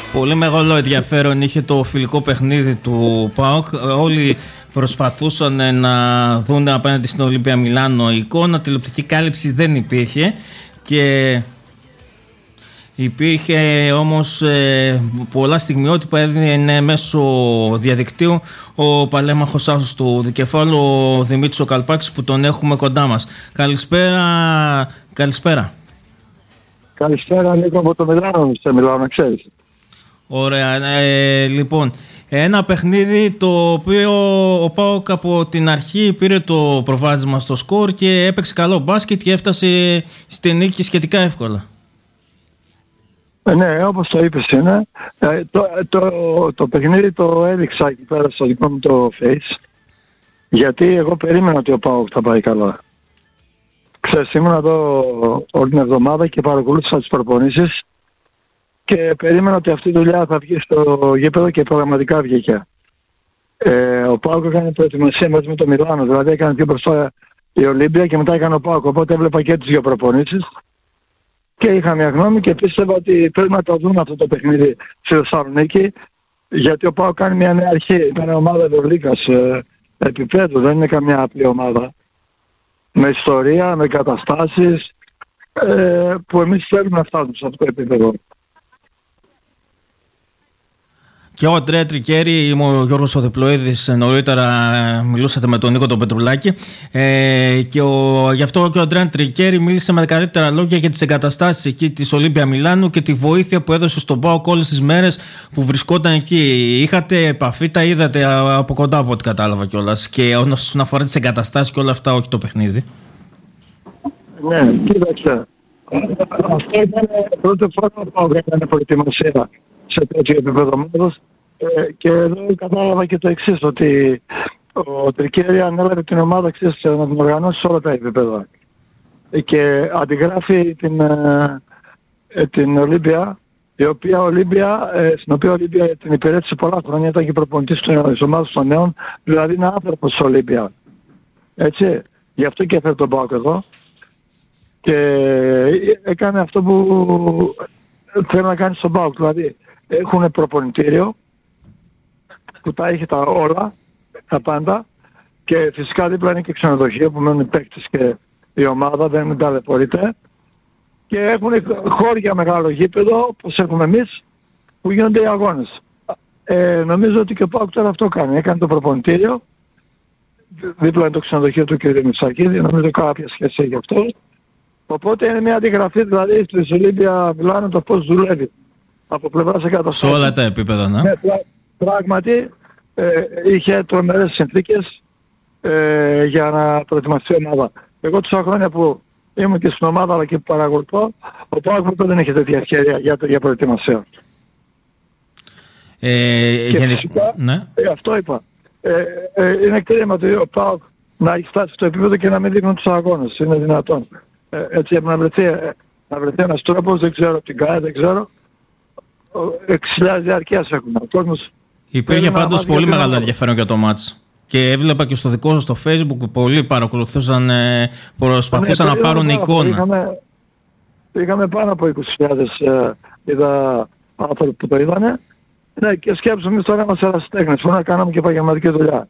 Πολύ μεγάλο ενδιαφέρον είχε το φιλικό παιχνίδι του ΠΑΟΚ. Όλοι προσπαθούσαν να δουν απέναντι στην Ολύμπια Μιλάνο εικόνα, τηλεοπτική κάλυψη δεν υπήρχε και υπήρχε όμως πολλά στιγμιότυπα, έδινε μέσω διαδικτύου ο παλέμαχος άσος του δικεφάλου, ο Δημήτρης ο Καλπάκης, που τον έχουμε κοντά μας. Καλησπέρα. Καλησπέρα. Καλησπέρα, Νίκο, από το Μιλάνο, σε μιλάω, να ξέρεις. Ωραία, λοιπόν, ένα παιχνίδι το οποίο ο ΠΑΟΚ από την αρχή πήρε το προβάδισμα στο σκορ και έπαιξε καλό μπάσκετ και έφτασε στη νίκη σχετικά εύκολα. Ναι, όπως το είπες είναι. Το παιχνίδι το έδειξα εκεί πέρα στο δικό μου το face, γιατί εγώ περίμενα ότι ο ΠΑΟΚ θα πάει καλά. Ξέρεις, ήμουν εδώ όλη την εβδομάδα και παρακολούθησα τις προπονήσεις και περίμενα ότι αυτή η δουλειά θα βγει στο γήπεδο και πραγματικά βγήκε. Ο ΠΑΟΚ έκανε προετοιμασία μαζί με το Μιλάνο, δηλαδή έκανε πιο μπροστά η Ολύμπια και μετά έκανε ο ΠΑΟΚ, οπότε έβλεπα και τις δύο προπονήσεις και είχα μια γνώμη και πίστευα ότι πρέπει να το δούμε αυτό το παιχνίδι στη Θεσσαλονίκη, γιατί ο ΠΑΟΚ κάνει μια νέα αρχή, είναι μια ομάδα Ευρωλίγκας επίπεδου, δεν είναι καμιά απλή ομάδα. Με ιστορία, με καταστάσεις που εμείς θέλουμε να φτάσουμε σε αυτό το επίπεδο. Και ο Αντρέα Τρικέρι, ο Γιώργος ο Διπλοίδης, νωρίτερα μιλούσατε με τον Νίκο τον Πετρουλάκη και γι' αυτό και ο Αντρέα Τρικέρι μίλησε με καλύτερα λόγια για τις εγκαταστάσεις εκεί της Ολύμπια Μιλάνου και τη βοήθεια που έδωσε στον ΠΑΟΚ όλες τις μέρες που βρισκόταν εκεί. Είχατε επαφή, τα είδατε από κοντά από ό,τι κατάλαβα κιόλας, και όσον αφορά τις εγκαταστάσεις και όλα αυτά, όχι το παιχνίδι. Ναι, κοίταξε. Αυτό ήταν πρώτη φορά που ο ΠΑΟΚ έκανε προετοιμασία σε τέτοιο επίπεδο ομάδος και εδώ κατάλαβα και το εξής, ότι ο Τρικέρι ανέλαβε την ομάδα να την οργανώσει σε όλα τα επίπεδα και αντιγράφει την Ολύμπια, στην οποία Ολύμπια την υπηρέτησε πολλά χρόνια, ήταν και προπονητής της ομάδας των νέων, δηλαδή είναι άνθρωπος της Ολύμπια. Έτσι, γι' αυτό και έφερε τον ΠΑΟΚ εδώ και έκανε αυτό που θέλει να κάνει στον ΠΑΟΚ, δηλαδή έχουν προπονητήριο που τα έχει τα όλα, τα πάντα, και φυσικά δίπλα είναι και ξενοδοχείο που μένουν οι παίκτες και η ομάδα, δεν ταλαιπωρείται, και έχουν χώρια μεγάλο γήπεδο όπως έχουμε εμείς που γίνονται οι αγώνες. Νομίζω ότι και ο ΠΑΟΚ τώρα αυτό κάνει, έκανε το προπονητήριο, δίπλα είναι το ξενοδοχείο του κ. Μητσακίδη, νομίζω κάποια σχέση έχει αυτό, οπότε είναι μια αντιγραφή δηλαδή στη Ολύμπια Μιλάνο το πώς δουλεύει από πλευράς εγκαταστάσεων. Σε όλα τα επίπεδα, ναι. Πράγματι είχε τρομερές συνθήκες για να προετοιμαστεί η ομάδα. Εγώ τόσα χρόνια που ήμουν και στην ομάδα αλλά και που παρακολουθώ, ο ΠΑΟΚ δεν είχε τέτοια ευκαιρία για προετοιμασία. Και φυσικά, ναι. Αυτό είπα. Είναι κρίμα ότι ο ΠΑΟΚ να έχει φτάσει στο επίπεδο και να μην δείχνουν τους αγώνες. Είναι δυνατόν. Έτσι να βρεθεί ένας τρόπος, δεν ξέρω την ΚΑΕ, δεν ξέρω. 6.000 διαρκείας έχουμε. Ο κόσμος υπήρχε πάντως πολύ μεγάλο ενδιαφέρον για το μάτς. Και έβλεπα και στο δικό σας στο Facebook που πολλοί παρακολουθούσαν, προσπαθούσαν να πάρουν εικόνα. Είχαμε πάνω από 20.000 είδα άνθρωποι που το είδανε. Ναι, και σκέψαμε εμείς τώρα είμαστε ερασιτέχνες, να κάναμε και επαγγελματική δουλειά.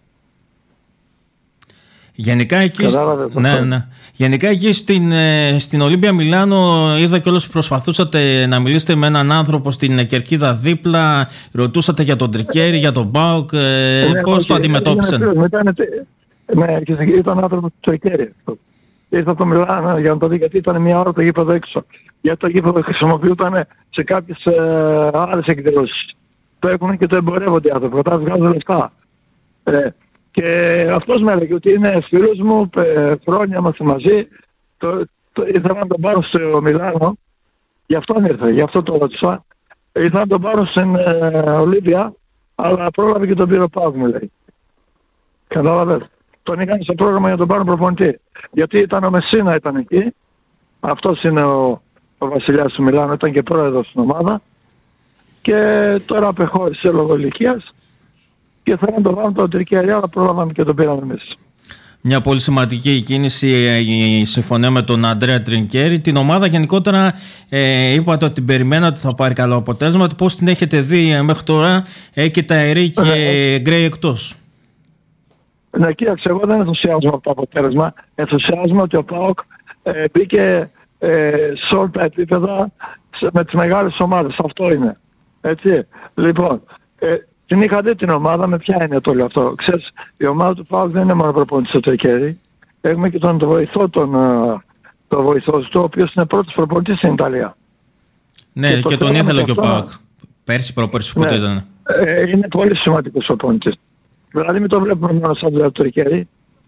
Γενικά εκεί, Γενικά εκεί στην Ολύμπια Μιλάνο είδα κιόλας που προσπαθούσατε να μιλήσετε με έναν άνθρωπο στην κερκίδα δίπλα, ρωτούσατε για τον Τρικέρι, για τον ΠΑΟΚ, πώς το αντιμετώπισαν. Ναι, ήταν άνθρωπος του Τρικέρι. Ήρθα από το Μιλάνο για να το δει, γιατί ήταν μια ώρα το γήπεδο έξω. Γιατί το γήπεδο χρησιμοποιούταν σε κάποιες άλλες εκδηλώσεις. Το έχουν και το εμπορεύονται οι άνθρωποι, όταν βγάζουν λεφτά. Και αυτός με έλεγε ότι είναι φίλος μου, χρόνια είμαστε μαζί, ήθελα να τον πάρω στο Μιλάνο, γι' αυτόν ήρθε, γι' αυτό το ρώτησα. Ήθελα να τον πάρω στην Ολύμπια, αλλά πρόλαβε και τον πήρε ο ΠΑΟΚ, μου λέει. Κατάλαβες. Τον είχαν στο πρόγραμμα για τον πάρω προπονητή. Γιατί ήταν ο Μεσίνα ήταν εκεί, αυτός είναι ο βασιλιάς του Μιλάνου, ήταν και πρόεδρος στην ομάδα, και τώρα απεχώρησε λόγω ηλικίας. Και θέλω να το βάλουμε το Τρικέρι, αλλά πρόλαβαμε και τον πήραμε εμείς. Μια πολύ σημαντική κίνηση η συμφωνία με τον Αντρέα Τρινκέρι. Την ομάδα γενικότερα είπατε ότι την περιμένατε ότι θα πάρει καλό αποτέλεσμα. Πώς την έχετε δει μέχρι τώρα, και τα Ερή και Γκρέι εκτός? Ναι, κοίταξε, εγώ δεν ενθουσιάζομαι από το αποτέλεσμα. Ενθουσιάζομαι ότι ο ΠΑΟΚ μπήκε σε όλα τα επίπεδα με τις μεγάλες ομάδες. Αυτό είναι. Έτσι. Λοιπόν, την είχα δει την ομάδα, με ποια είναι το λέω αυτό. Ξέρεις, η ομάδα του ΠΑΟΚ δεν είναι μόνο προπονητής στο Τρικέρι. Έχουμε και τον βοηθό, τον βοηθό του, ο οποίος είναι πρώτος προπονητής στην Ιταλία. Ναι, και τον ήθελε και ο ΠΑΟΚ. Πέρσι, προπέρσι, πότε ήταν. Είναι πολύ σημαντικός προπονητής. Δηλαδή μην το βλέπουμε μόνο σαν το Τρικέρι.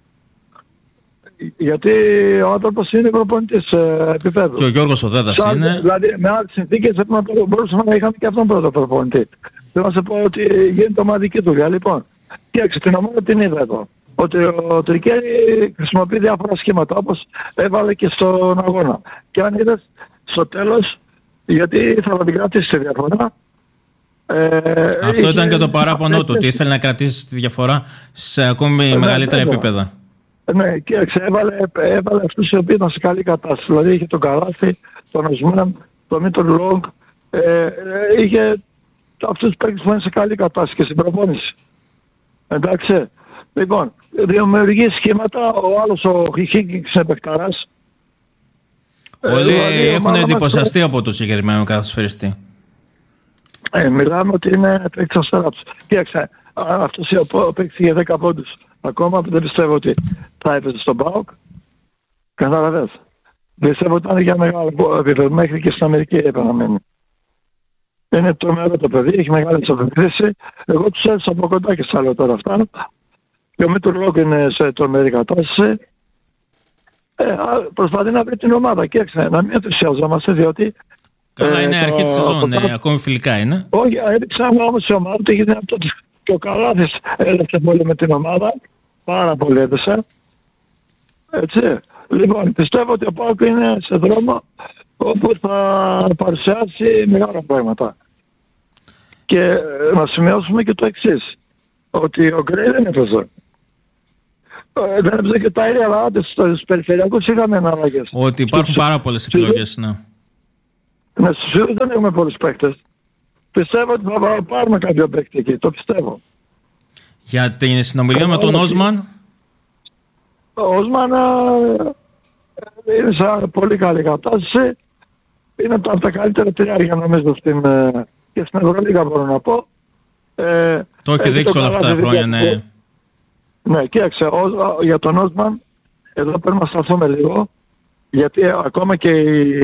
Γιατί ο άνθρωπος είναι προπονητής επίπεδου. Και ο Γιώργος ο Δέδας είναι. Δηλαδή με άλλες συνθήκες μπορούσαμε να είχαμε και αυτόν πρώτο προπονητή. Θέλω να σε πω ότι γίνεται ομαδική δουλειά. Λοιπόν, κοίταξε, την ομάδα την είδα εδώ. Ότι ο Τρικέρι χρησιμοποιεί διάφορα σχήματα, όπως έβαλε και στον αγώνα. Και αν είδες στο τέλος, γιατί θα την κρατήσει τη διαφορά. Αυτό ήταν και το παράπονο του, ότι ήθελε να κρατήσει τη διαφορά σε ακόμη μεγαλύτερα επίπεδα. Ναι, κοίταξε, έβαλε αυτούς οι οποίοι ήταν σε καλή κατάσταση. Δηλαδή είχε τον Καλάθι, τον Οσμάν, τον Μίτον Λόγκ, είχε αυτούς τους παίκτες που είναι σε καλή κατάσταση και στην προπόνηση. Εντάξει. Λοιπόν, δημιουργεί σχήματα, ο άλλος ο Χίγκινγκς είναι παικταράς. Όλοι έχουν εντυπωσιαστεί από το συγκεκριμένο καθοσφαιριστή. Μιλάμε ότι είναι παίκτης αστεράψης. Κοίταξε, αυτός ο παίκτης είχε 10 πόντους. Ακόμα που δεν πιστεύω ότι θα έπαιζε στον ΠΑΟΚ. Καταλαβαίνεις. Πιστεύω ότι ήταν για μεγάλο επίπεδο, μέχρι και στην Αμερική επαναμένει. Είναι τρομερό το παιδί, έχει μεγάλη αυτοκρίση. Εγώ τους έδωσα από κοντά και στα λέω τώρα αυτά. Και ο Μίτουρ Λόγκ είναι σε τρομερή κατάσταση. Προσπαθεί να βρει την ομάδα. Κοίταξε, να μην ενθουσιαζόμαστε, διότι... Καλά, είναι αρχή της σεζόν, ακόμη φιλικά είναι. Όχι, έδειξαμε όμως η ομάδα του, γιατί αυτό και ο Καλάθης έλεξε πολύ με την ομάδα. Πάρα πολύ έδεσε. Έτσι. Λοιπόν, πιστεύω ότι ο ΠΑΟΚ είναι σε δρόμο όπου θα παρουσιάσει μεγάλα πράγματα. Και να σημειώσουμε και το εξής. Ότι ο Γκρέι δεν έπαιζε. Δεν έπαιζε και τα ίδια, αλλά άντε στους περιφερειακούς είχαμε ανάγκες. Ότι υπάρχουν πάρα πολλές επιλογές, ναι. Ναι, στους ίδιους δεν έχουμε πολλούς παίκτες. Πιστεύω ότι θα πάρουμε κάποιο παίκτη εκεί, το πιστεύω. Για την συνομιλία με τον Όσμαν. Ο Όσμαν είναι σε πολύ καλή κατάσταση. Είναι από τα καλύτερα τριάρια νομίζω και στην Ευρωλίγα μπορώ να πω. Το έχει δείξει όλα αυτά τα χρόνια, ναι. Ναι, κοίταξε, για τον Όσμαν, εδώ πρέπει να σταθούμε λίγο, γιατί ακόμα και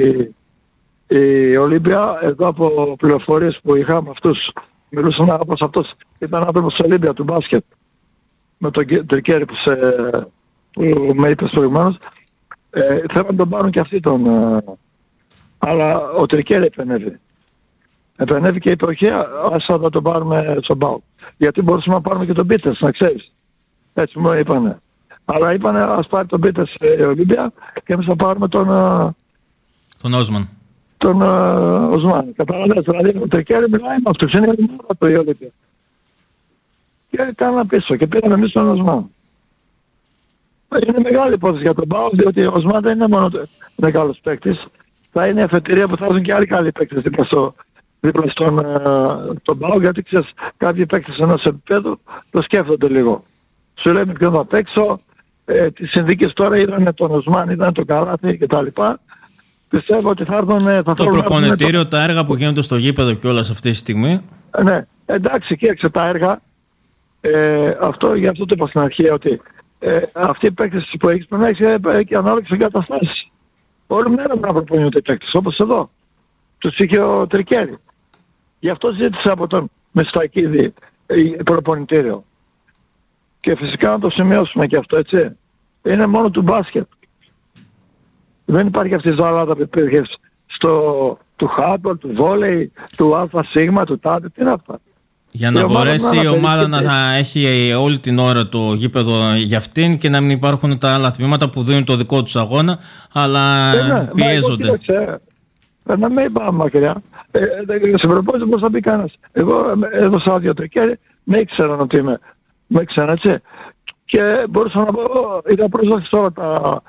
η Ολύμπια, εδώ από πληροφορίες που είχαμε αυτούς, μιλούσαν όπως αυτός, ήταν άνθρωπος της Ολύμπια του μπάσκετ, με τον Τρικέρι που με είπες προηγουμένως, θέλουν να τον πάρουν και αυτοί τον... αλλά ο Τρικέρι επενεύει. Επενεύει και είπε όχι, ας θα τον πάρουμε στον ΠΑΟΚ. Γιατί μπορούσαμε να πάρουμε και τον Πίτερς, να ξέρεις. Έτσι μου είπανε. Αλλά είπανε ας πάρει τον Πίτερς η Ολύμπια και εμείς θα πάρουμε τον Όσμαν. Τον Οσμάν. Καταλαβαίνετε, δηλαδή ο Τρικέρι μιλάει με αυτούς, είναι η ομάδα του η Ολύμπια. Και κάναμε πίσω και πήραμε εμείς τον Οσμάν. Είναι μεγάλη υπόθεση για τον ΠΑΟΚ, διότι ο Οσμάν δεν είναι μόνο μεγάλος παίκτης. Θα είναι η αφετηρία που θα έρθουν και άλλοι καλοί παίκτες δίπλα στον ΠΑΟΚ, γιατί ξέρεις, κάποιοι παίκτες ενός επίπεδου το σκέφτονται λίγο. Σου λέμε ποιον θα παίξω, τις συνθήκες τώρα είδανε τον Οσμάν, είδανε τον Καλάθι κτλ. Πιστεύω ότι θα έρθουν... Το προπονητήριο, τα έργα που γίνονται στο γήπεδο κιόλας αυτή τη στιγμή. Ναι, εντάξει, κοίταξε τα έργα. Αυτό το είπα στην αρχή, ότι αυτοί οι παίκτες που έχεις πρέπει να έχεις και ανάλογες εγκαταστάσεις. Όλη μέρα πρέπει να προπονούνται οι παίκτες, όπως εδώ. Τους είχε ο Τρικέρι. Γι' αυτό ζήτησα από τον Μεστακίδη προπονητήριο. Και φυσικά να το σημειώσουμε και αυτό, έτσι. Είναι μόνο του μπάσκετ. Δεν υπάρχει αυτή η ζαλάδα που υπήρχε του χάντμπολ, του βόλεϊ, του ΑΣ, του τάδε, τι είναι αυτά. Για να μπορέσει η ομάδα να έχει όλη την ώρα το γήπεδο για αυτήν και να μην υπάρχουν τα άλλα τμήματα που δίνουν το δικό τους αγώνα, αλλά πιέζονται. Να μην πάμε μακριά. Σε προπόνηση πώς θα μπει κανένας. Εγώ έδωσα άδειο Τρικέρι, με ήξεραν ότι είμαι. Με ήξεραν, έτσι. και μπορούσα να πω, είχα πρόσβαση σε όλα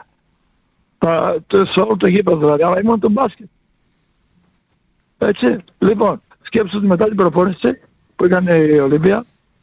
σε όλο το γήπεδο δηλαδή, αλλά ήμουν το μπάσκετ. Έτσι, λοιπόν, σκέψου ότι μετά την προπόνηση που ήταν η Ολυμπία,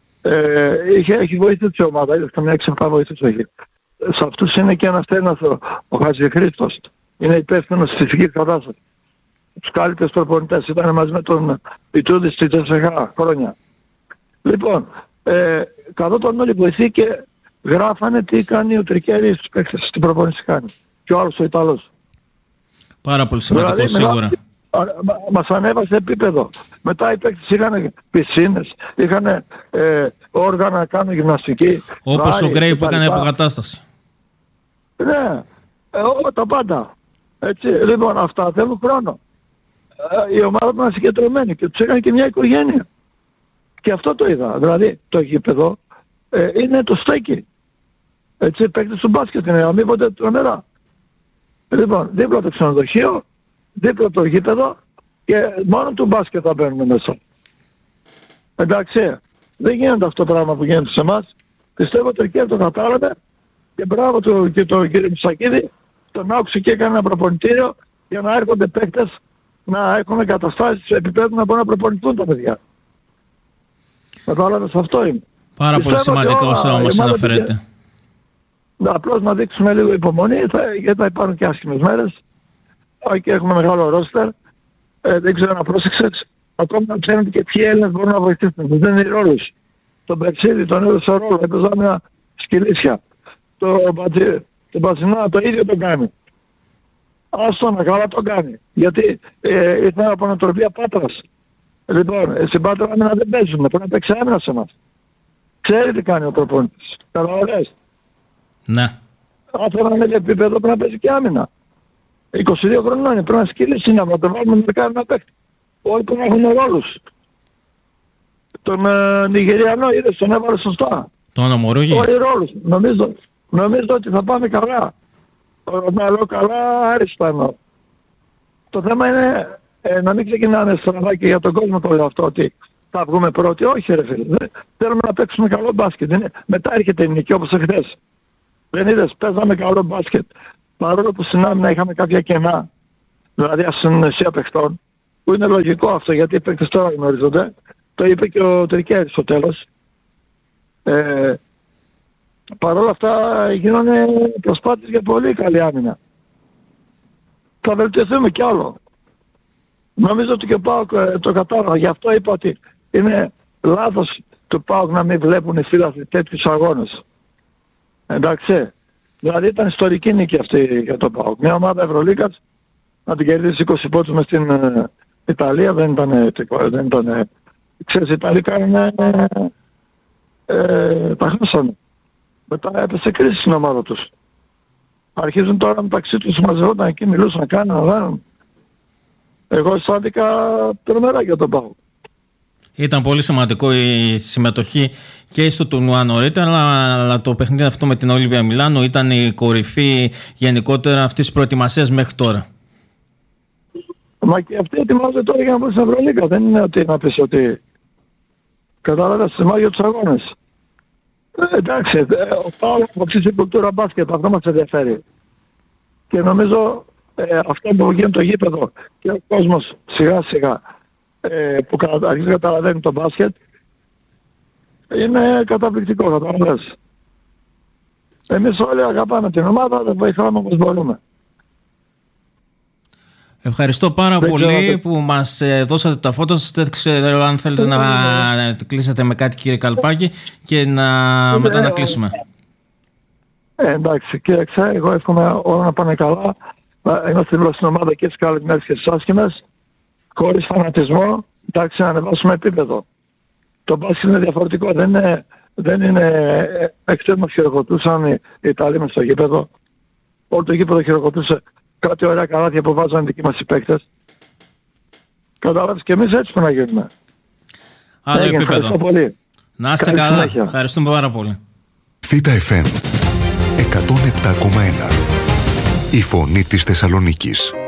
έχει βοηθήσει η ομάδα, είδες καμιά 6-7 βοηθήσεις έχει. Σε αυτούς είναι και ένας τένας ο Χατζηχρήστος, είναι υπεύθυνος της φυσικής κατάστασης. Τους καλύτερους προπονητές, ήταν μαζί με τον Πιτρούδη στη 4 χρόνια. Λοιπόν, καθόταν όλοι βοηθοί και γράφανε τι κάνει ο Τρικέρης στους παίκτες, στην προπόνηση κάνει. Και ο άλλος ο Ιταλός. Πάρα πολύ σημαντικό δηλαδή, σίγουρα. Μας ανέβασε επίπεδο. Μετά οι παίκτες είχαν πισίνες, είχαν όργανα να κάνουν γυμναστική. Όπως ο Γκρέι που έκανε αποκατάσταση. Ναι, τα πάντα. Έτσι, λοιπόν, αυτά θέλουν χρόνο. Η ομάδα που είναι συγκεντρωμένη και τους έκανε και μια οικογένεια. Και αυτό το είδα. Δηλαδή το γήπεδο είναι το στέκι. Έτσι, παίκτες του μπάσκετ είναι, αμείβονται τρομερά. Λοιπόν, δίπλα το ξενοδοχείο, δίπλα το γήπεδο και μόνο του μπάσκετ θα μπαίνουμε μέσα. Εντάξει, δεν γίνεται αυτό το πράγμα που γίνεται σε εμάς. Πιστεύω ότι εκεί το κατάλαβε και μπράβο του και τον κύριο Μισακίδη, τον άκουσε και έκανε ένα προπονητήριο για να έρχονται παίκτες να έχουν εγκαταστάσεις επίπεδου να μπορούν να προπονηθούν τα παιδιά. Κατάλαβες, αυτό είναι. Πάρα πολύ σημαντικό όσο όμως αναφέρεται. Απλώς να δείξουμε λίγο υπομονή, γιατί θα υπάρχουν και άσχημες μέρες. Και έχουμε μεγάλο ρόστερ. Δεν ξέρω να πρόσεξες. Ακόμα να ξέρετε και ποιοι Έλληνες μπορούν να βοηθήσουν. Δεν είναι ρόλους. Τον Περσίδη τον έδωσε ρόλο. Έπαιζα μια σκυλίσια. Το Μπατσινά το ίδιο τον κάνει. Άστονα, καλά τον κάνει. Γιατί ήρθαν από ανατροπία Πάτρας. Λοιπόν, στην Πάτρα άμυνα δεν παίζουμε. Πρέπει να παίξει άμυνα σε εμάς. Ξέρει τι κάνει ο προπονητής. Καταλαβαίνεις. Ναι. Αν θέλει να είναι επίπεδο πρέπει να παίζει και άμυνα. 22 χρονών είναι, πρέπει να σκύλει να το βάλουμε να κάνει ένα παίκτη. Όλοι που να έχουν ρόλους. Τον Νιγηριανό είδες, τον έβαλε σωστά. Τον Αμορούγη. Όλοι ρόλους. Νομίζω ότι θα πάμε καλά. Να λέω καλά, άριστα εννοώ. Το θέμα είναι να μην ξεκινάμε στραβά και για τον κόσμο το λέω αυτό ότι θα βγούμε πρώτοι. Όχι ρε φίλε. Θέλουμε να παίξουμε καλό μπάσκετ. Μετά έρχεται η νίκη όπως εχθές. Δεν είδες, παίζαμε καλό μπάσκετ. Παρόλο που στην άμυνα είχαμε κάποια κενά, δηλαδή ασυνενεσία παιχτών, που είναι λογικό αυτό γιατί οι παίκτες τώρα γνωρίζονται, το είπε και ο Τρικέρης στο τέλος. Παρόλα αυτά γίνανε προσπάθειες για πολύ καλή άμυνα. Θα βελτιωθούμε κι άλλο. Νομίζω ότι και ο ΠΑΟΚ το κατάλαβα, γι' αυτό είπα ότι είναι λάθος του ΠΑΟΚ να μην βλέπουν οι φίλαθλοι τέτοιους αγώνες. Εντάξει. Δηλαδή ήταν ιστορική νίκη αυτή για το ΠΑΟΚ. Μια ομάδα Ευρωλίγκας να την κερδίσει 20 πόντους μες στην Ιταλία δεν ήταν... Ξέρεις, οι Ιταλοί κάνουν... τα χάσανε. Μετά έπεσε κρίση στην ομάδα τους. Αρχίζουν τώρα μεταξύ τους μαζευόταν εκεί, μιλούσαν, κάνουν. Εγώ αισθάνθηκα τρομερά για τον ΠΑΟΚ. Ήταν πολύ σημαντικό η συμμετοχή και στο τουρνουά νωρίτερα, αλλά το παιχνίδι αυτό με την Όλυμπια Μιλάνο ήταν η κορυφή γενικότερα αυτής της προετοιμασίας μέχρι τώρα. Μα και αυτοί ετοιμάζονται τώρα για να μπουν στην Ευρωλίγκα. Δεν είναι ότι να πεις ότι κατάλαβες στη μάγια τους αγώνες. Εντάξει, ο ΠΑΟΚ αποκτήσει κουλτούρα μπάσκετ, αυτό μας ενδιαφέρει. Και νομίζω αυτό που γίνεται το γήπεδο και ο κόσμος σιγά σιγά που αρχίζει να καταλαβαίνει το μπάσκετ είναι καταπληκτικό, κατάλαβες. Εμείς όλοι αγαπάμε την ομάδα, δεν βοηθάμε όπως μπορούμε. Ευχαριστώ πάρα πολύ που μας δώσατε τα φώτα σας. Δεν ξέρω αν θέλετε να κλείσετε με κάτι κύριε Καλπάκη και μετά να κλείσουμε. Εντάξει, κοίταξε, εγώ εύχομαι όλα να πάνε καλά. Είμαστε δίπλα στην ομάδα και στις καλές μέρες και στις άσχημες. Χωρίς φανατισμό, εντάξει, να ανεβάσουμε επίπεδο. Το μπάσκετ είναι διαφορετικό, δεν είναι εξτέρμα χειροκροτούσαν οι Ιταλοί μες στο γήπεδο. Όλο το γήπεδο χειροκροτούσε κάτι ωραία καλάθια που βάζανε δικοί μας οι παίκτες. Κατάλαβες, και εμείς έτσι πρέπει να γίνουμε. Άλλο επίπεδο. Ευχαριστώ πολύ. Να είστε καλά. Συνέχεια. Ευχαριστούμε πάρα πολύ. Θήτα FM 107,1. Η φωνή της Θεσσαλονίκης.